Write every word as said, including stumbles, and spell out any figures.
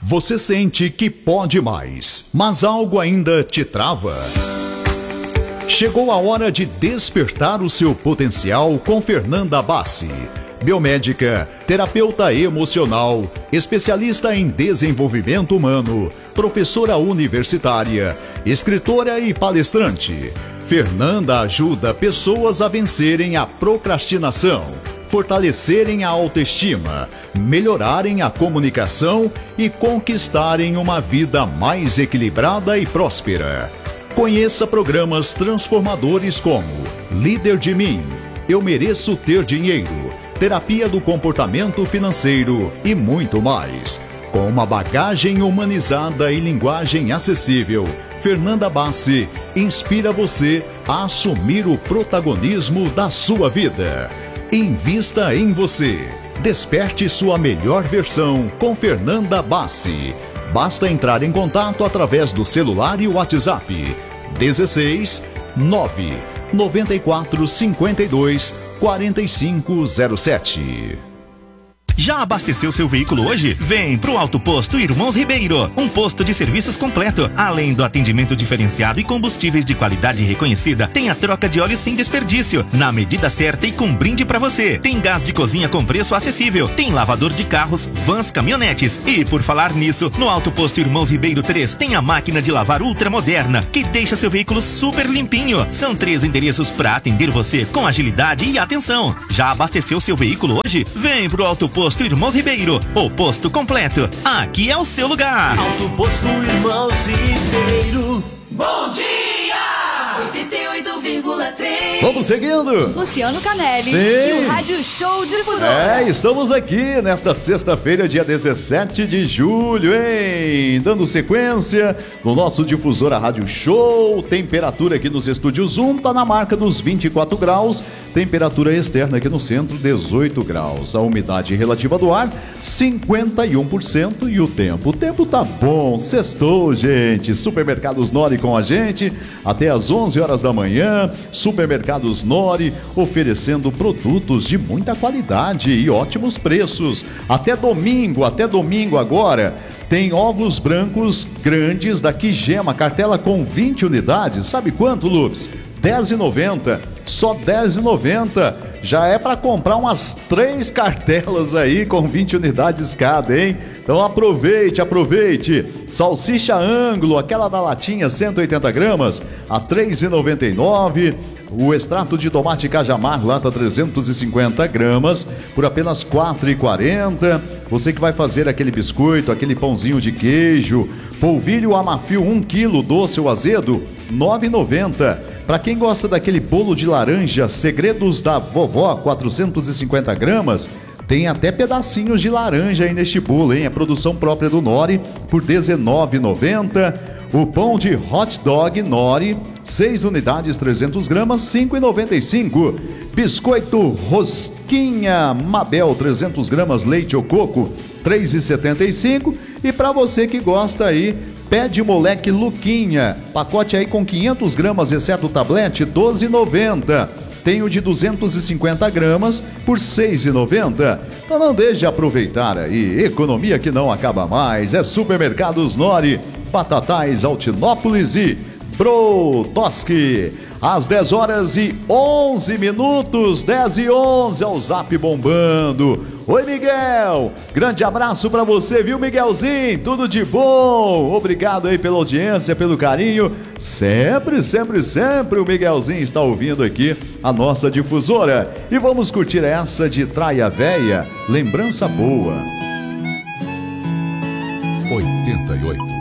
Você sente que pode mais, mas algo ainda te trava? Chegou a hora de despertar o seu potencial com Fernanda Bassi. Biomédica, terapeuta emocional, especialista em desenvolvimento humano, professora universitária, escritora e palestrante. Fernanda ajuda pessoas a vencerem a procrastinação, fortalecerem a autoestima, melhorarem a comunicação e conquistarem uma vida mais equilibrada e próspera. Conheça programas transformadores como Líder de Mim, Eu Mereço Ter Dinheiro, Terapia do Comportamento Financeiro e muito mais. Com uma bagagem humanizada e linguagem acessível, Fernanda Bassi inspira você a assumir o protagonismo da sua vida. Invista em você. Desperte sua melhor versão com Fernanda Bassi. Basta entrar em contato através do celular e WhatsApp dezesseis nove noventa e quatro cinquenta e dois quarenta e cinco zero sete. Já abasteceu seu veículo hoje? Vem pro Auto Posto Irmãos Ribeiro, um posto de serviços completo. Além do atendimento diferenciado e combustíveis de qualidade reconhecida, tem a troca de óleo sem desperdício, na medida certa e com brinde pra você. Tem gás de cozinha com preço acessível, tem lavador de carros, vans, caminhonetes. E por falar nisso, no Auto Posto Irmãos Ribeiro três tem a máquina de lavar ultramoderna, que deixa seu veículo super limpinho. São três endereços pra atender você com agilidade e atenção. Já abasteceu seu veículo hoje? Vem pro Auto Posto Posto Irmãos Ribeiro, o posto completo. Aqui é o seu lugar. Auto Posto Irmãos Ribeiro. Bom dia! oitenta e oito vírgula três. Vamos seguindo. Luciano Canelli. Sim. E o Rádio Show Difusora. É, estamos aqui nesta sexta-feira, dia dezessete de julho, hein? Dando sequência no nosso Difusora Rádio Show. Temperatura aqui nos estúdios um tá na marca dos vinte e quatro graus. Temperatura externa aqui no centro, dezoito graus. A umidade relativa do ar, cinquenta e um por cento. E o tempo? O tempo tá bom. Sextou, gente. Supermercados Nori com a gente até às onze horas da manhã. Supermercados Nori oferecendo produtos de muita qualidade e ótimos preços. Até domingo, até domingo agora, tem ovos brancos grandes da Quigema, cartela com vinte unidades. Sabe quanto, Lupes? dez reais e noventa centavos. Só dez reais e noventa centavos. Já é para comprar umas três cartelas aí com vinte unidades cada, hein? Então aproveite, aproveite. Salsicha Ângulo, aquela da latinha, cento e oitenta gramas, a três reais e noventa e nove centavos. O extrato de tomate Cajamar, lata trezentos e cinquenta gramas, por apenas quatro reais e quarenta centavos. Você que vai fazer aquele biscoito, aquele pãozinho de queijo, polvilho Amafio um quilo, doce ou azedo, nove reais e noventa centavos. Para quem gosta daquele bolo de laranja, Segredos da Vovó, quatrocentos e cinquenta gramas, tem até pedacinhos de laranja aí neste bolo, hein? É produção própria do Nori, por dezenove reais e noventa centavos. O pão de hot dog Nori, seis unidades, trezentos gramas, cinco reais e noventa e cinco centavos. Biscoito Rosquinha Mabel, trezentos gramas, leite ou coco, três reais e setenta e cinco centavos. E para você que gosta aí, pé de moleque Luquinha, pacote aí com quinhentas gramas, exceto o tablete, doze reais e noventa centavos. Tem o de duzentas e cinquenta gramas por seis reais e noventa centavos. Então não deixe de aproveitar aí, economia que não acaba mais. É Supermercados Nori, Batatais, Altinópolis e Brodowski. Às dez horas e onze minutos, dez e onze, ao Zap bombando. Oi, Miguel, grande abraço pra você, viu, Miguelzinho? Tudo de bom, obrigado aí pela audiência, pelo carinho. Sempre, sempre, sempre o Miguelzinho está ouvindo aqui a nossa difusora. E vamos curtir essa de Traia Véia, Lembrança Boa. oitenta e oito.